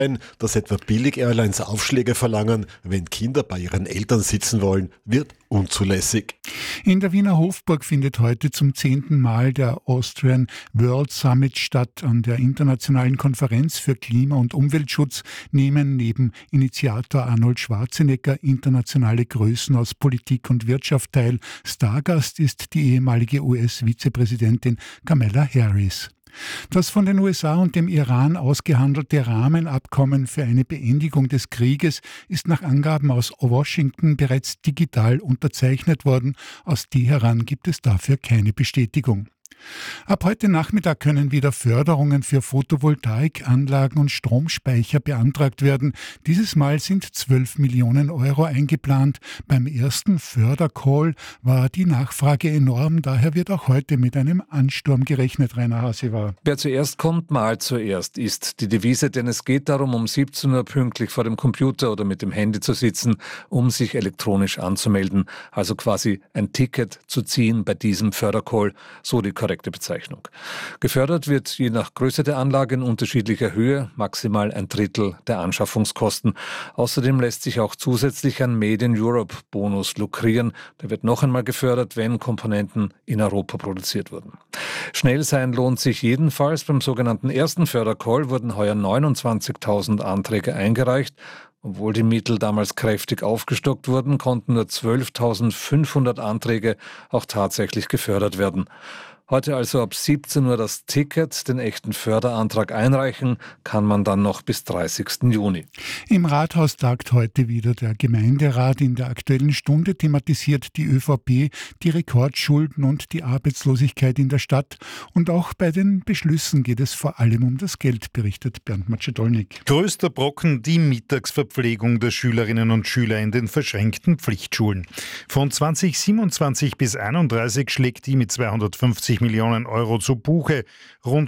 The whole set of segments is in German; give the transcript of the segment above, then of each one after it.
Dass etwa Billig-Airlines Aufschläge verlangen, wenn Kinder bei ihren Eltern sitzen wollen, wird unzulässig. In der Wiener Hofburg findet heute zum 10. Mal der Austrian World Summit statt. An der internationalen Konferenz für Klima- und Umweltschutz nehmen neben Initiator Arnold Schwarzenegger internationale Größen aus Politik und Wirtschaft teil. Stargast ist die ehemalige US-Vizepräsidentin Kamala Harris. Das von den USA und dem Iran ausgehandelte Rahmenabkommen für eine Beendigung des Krieges ist nach Angaben aus Washington bereits digital unterzeichnet worden. Aus Teheran gibt es dafür keine Bestätigung. Ab heute Nachmittag können wieder Förderungen für Photovoltaikanlagen und Stromspeicher beantragt werden. Dieses Mal sind 12 Millionen Euro eingeplant. Beim ersten Fördercall war die Nachfrage enorm. Daher wird auch heute mit einem Ansturm gerechnet, Rainer Hasewa. Wer zuerst kommt, malt zuerst, ist die Devise, denn es geht darum, um 17 Uhr pünktlich vor dem Computer oder mit dem Handy zu sitzen, um sich elektronisch anzumelden. Also quasi ein Ticket zu ziehen bei diesem Fördercall, so die korrekte Bezeichnung. Gefördert wird je nach Größe der Anlage in unterschiedlicher Höhe, maximal 1/3 der Anschaffungskosten. Außerdem lässt sich auch zusätzlich ein Made in Europe Bonus lukrieren. Der wird noch einmal gefördert, wenn Komponenten in Europa produziert wurden. Schnell sein lohnt sich jedenfalls. Beim sogenannten ersten Fördercall wurden heuer 29.000 Anträge eingereicht. Obwohl die Mittel damals kräftig aufgestockt wurden, konnten nur 12.500 Anträge auch tatsächlich gefördert werden. Heute also ab 17 Uhr das Ticket, den echten Förderantrag einreichen, kann man dann noch bis 30. Juni. Im Rathaus tagt heute wieder der Gemeinderat. In der Aktuellen Stunde thematisiert die ÖVP die Rekordschulden und die Arbeitslosigkeit in der Stadt. Und auch bei den Beschlüssen geht es vor allem um das Geld, berichtet Bernd Matschedolnik. Größter Brocken die Mittagsverpflegung der Schülerinnen und Schüler in den verschränkten Pflichtschulen. Von 2027 bis 2031 schlägt die mit 250 Millionen Euro zu Buche. Rund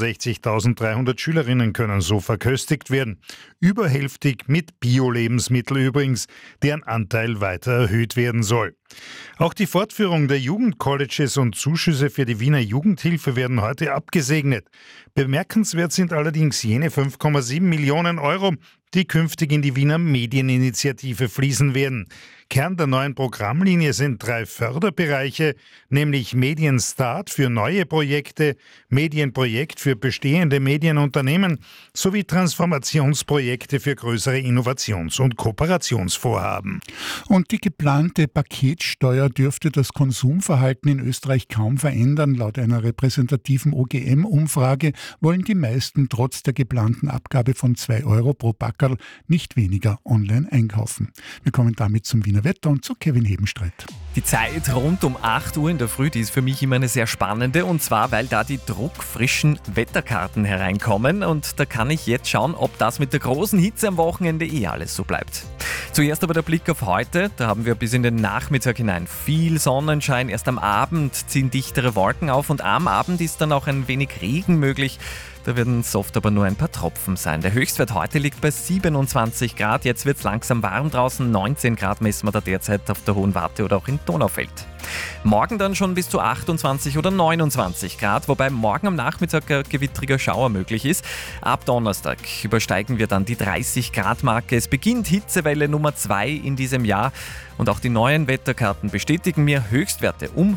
65.300 Schülerinnen können so verköstigt werden. Überhälftig mit Bio-Lebensmittel übrigens, deren Anteil weiter erhöht werden soll. Auch die Fortführung der Jugendcolleges und Zuschüsse für die Wiener Jugendhilfe werden heute abgesegnet. Bemerkenswert sind allerdings jene 5,7 Millionen Euro, die künftig in die Wiener Medieninitiative fließen werden. Kern der neuen Programmlinie sind 3 Förderbereiche, nämlich Medienstart für neue Projekte, Medienprojekt für bestehende Medienunternehmen sowie Transformationsprojekte für größere Innovations- und Kooperationsvorhaben. Und die geplante Paketsteuer dürfte das Konsumverhalten in Österreich kaum verändern. Laut einer repräsentativen OGM-Umfrage wollen die meisten trotz der geplanten Abgabe von 2 Euro pro Packerl nicht weniger online einkaufen. Wir kommen damit zum Wiener Wetter und zu Kevin Hebenstreit. Die Zeit rund um 8 Uhr in der Früh, die ist für mich immer eine sehr spannende, und zwar, weil da die druckfrischen Wetterkarten hereinkommen, und da kann ich jetzt schauen, ob das mit der großen Hitze am Wochenende alles so bleibt. Zuerst aber der Blick auf heute. Da haben wir bis in den Nachmittag hinein viel Sonnenschein. Erst am Abend ziehen dichtere Wolken auf und am Abend ist dann auch ein wenig Regen möglich. Da werden es oft aber nur ein paar Tropfen sein. Der Höchstwert heute liegt bei 27 Grad. Jetzt wird es langsam warm draußen. 19 Grad messen wir da derzeit auf der Hohen Warte oder auch in Donaufeld. Morgen dann schon bis zu 28 oder 29 Grad, wobei morgen am Nachmittag ein gewittriger Schauer möglich ist. Ab Donnerstag übersteigen wir dann die 30 Grad Marke. Es beginnt Hitzewelle Nummer 2 in diesem Jahr. Und auch die neuen Wetterkarten bestätigen mir Höchstwerte um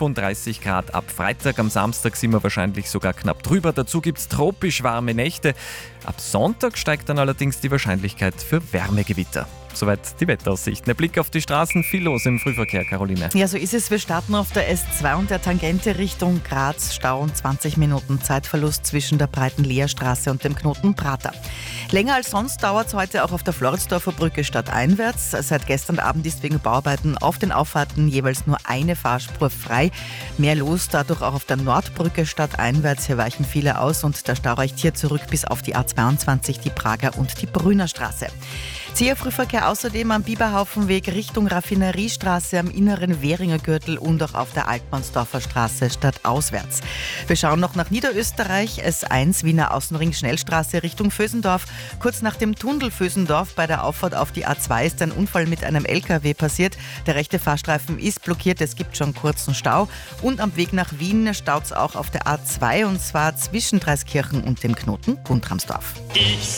35 Grad ab Freitag. Am Samstag sind wir wahrscheinlich sogar knapp drüber. Dazu gibt es tropisch warme Nächte. Ab Sonntag steigt dann allerdings die Wahrscheinlichkeit für Wärmegewitter. Soweit die Wetteraussichten. Der Blick auf die Straßen, viel los im Frühverkehr, Caroline. Ja, so ist es. Wir starten auf der S2 und der Tangente Richtung Graz. Stau und 20 Minuten Zeitverlust zwischen der breiten Leerstraße und dem Knoten Prater. Länger als sonst dauert es heute auch auf der Floridsdorfer Brücke stadteinwärts. Seit gestern Abend ist wegen Bauarbeiten auf den Auffahrten jeweils nur eine Fahrspur frei. Mehr los dadurch auch auf der Nordbrücke stadteinwärts. Hier weichen viele aus und der Stau reicht hier zurück bis auf die A22, die Prager und die Brünner Straße. Zäher Frühverkehr außerdem am Biberhaufenweg Richtung Raffineriestraße, am inneren Währinger Gürtel und auch auf der Altmannsdorfer Straße stadtauswärts. Wir schauen noch nach Niederösterreich. S1 Wiener Außenring Schnellstraße Richtung Vösendorf. Kurz nach dem Tunnel Vösendorf bei der Auffahrt auf die A2 ist ein Unfall mit einem LKW passiert. Der rechte Fahrstreifen ist blockiert, es gibt schon kurzen Stau. Und am Weg nach Wien staut es auch auf der A2, und zwar zwischen Dreiskirchen und dem Knoten Guntramsdorf.